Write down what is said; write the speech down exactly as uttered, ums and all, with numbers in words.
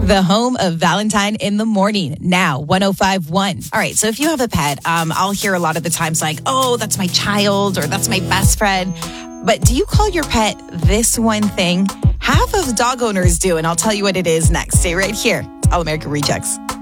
The home of Valentine in the Morning, now one oh five point one. All right, so if you have a pet, um, I'll hear a lot of the times like, oh, that's my child or that's my best friend. But do you call your pet this one thing? Half of dog owners do, and I'll tell you what it is next. Stay right here. All American Rejects.